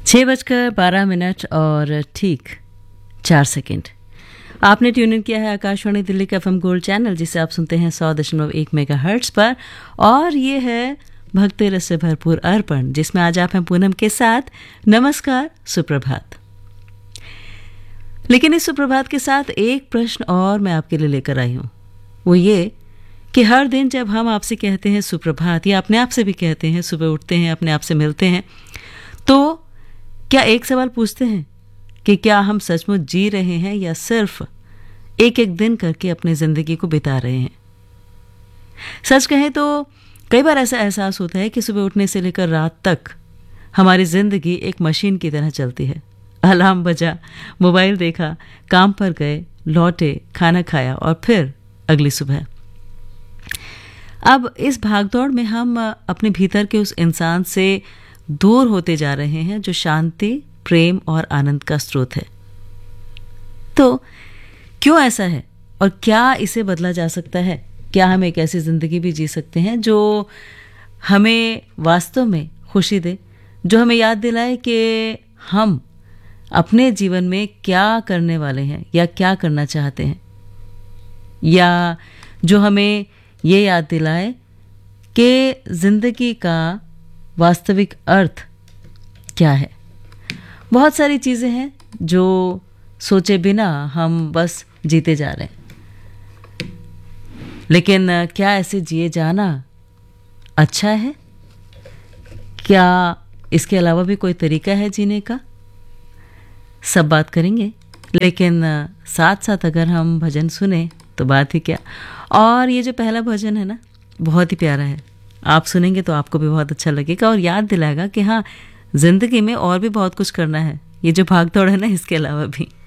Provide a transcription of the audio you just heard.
6:12 और ठीक 4 सेकंड। आपने ट्यून इन किया है आकाशवाणी दिल्ली का एफएम गोल्ड चैनल, जिसे आप सुनते हैं 100.1 मेगाहर्ट्ज पर। और ये है भक्ति रस से भरपूर अर्पण, जिसमें आज आप हैं पूनम के साथ। नमस्कार, सुप्रभात। लेकिन इस सुप्रभात के साथ एक प्रश्न और मैं आपके लिए लेकर आई हूं। वो ये कि हर दिन जब हम आपसे कहते हैं सुप्रभात, या अपने आप से भी कहते हैं, सुबह उठते हैं, अपने आप से मिलते हैं, तो क्या एक सवाल पूछते हैं कि क्या हम सचमुच जी रहे हैं या सिर्फ एक एक दिन करके अपनी जिंदगी को बिता रहे हैं। सच कहें तो कई बार ऐसा एहसास होता है कि सुबह उठने से लेकर रात तक हमारी जिंदगी एक मशीन की तरह चलती है। अलार्म बजा, मोबाइल देखा, काम पर गए, लौटे, खाना खाया और फिर अगली सुबह। अब इस भागदौड़ में हम अपने भीतर के उस इंसान से दूर होते जा रहे हैं जो शांति, प्रेम और आनंद का स्रोत है। तो क्यों ऐसा है और क्या इसे बदला जा सकता है? क्या हम एक ऐसी जिंदगी भी जी सकते हैं जो हमें वास्तव में खुशी दे, जो हमें याद दिलाए कि हम अपने जीवन में क्या करने वाले हैं या क्या करना चाहते हैं, या जो हमें ये याद दिलाए कि जिंदगी का वास्तविक अर्थ क्या है। बहुत सारी चीज़ें हैं जो सोचे बिना हम बस जीते जा रहे हैं। लेकिन क्या ऐसे जिए जाना अच्छा है? क्या इसके अलावा भी कोई तरीका है जीने का? सब बात करेंगे, लेकिन साथ साथ अगर हम भजन सुने तो बात ही क्या। और ये जो पहला भजन है ना, बहुत ही प्यारा है। आप सुनेंगे तो आपको भी बहुत अच्छा लगेगा और याद दिलाएगा कि हाँ, जिंदगी में और भी बहुत कुछ करना है। ये जो भाग दौड़ है ना, इसके अलावा भी।